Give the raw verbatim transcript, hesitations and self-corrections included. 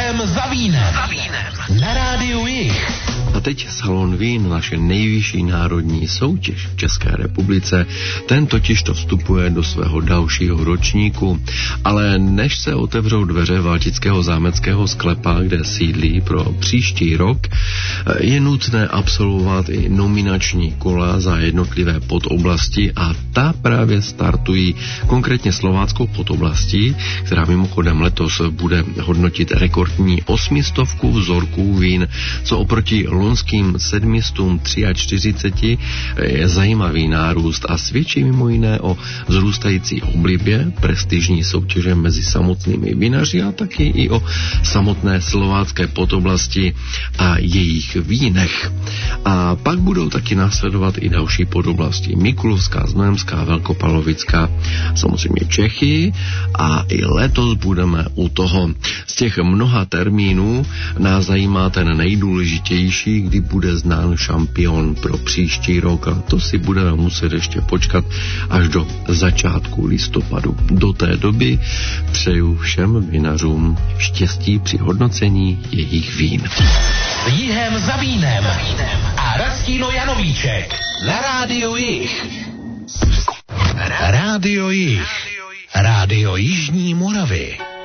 Jihem za vínem. Za vínem. Na rádiu Jih. A teď Salon vín, naše nejvyšší národní soutěž v České republice. Ten totiž to vstupuje do svého dalšího ročníku. Ale než se otevřou dveře Valtického zámeckého sklepa, kde sídlí pro příští rok, je nutné absolvovat i nominační kola za jednotlivé podoblasti a ta právě startují konkrétně slováckou podoblastí, která mimochodem letos bude hodnotit rekordní osmistovku vzorků vín, co oproti loňským sedmistům čtyřiceti tři je zajímavý nárůst a svědčí mimo jiné o zrůstající oblibě prestižní soutěže mezi samotnými vinaři a taky i o samotné slovácké podoblasti a jejich vínech. A pak budou taky následovat i další podoblasti. Mikulovská, Znojemská, Velkopalovická, samozřejmě Čechy a i letos budeme u toho. Z těch mnoha termínů nás zajímá ten nejdůležitější, kdy bude znán šampion pro příští rok a to si budeme muset ještě počkat až do začátku listopadu. Do té doby přeju všem vinařům štěstí při hodnocení jejich vín. Jihem za vínem a Rastino Janovíček na rádiu Jih. Rádio Jih. Rádio Jižní Moravy.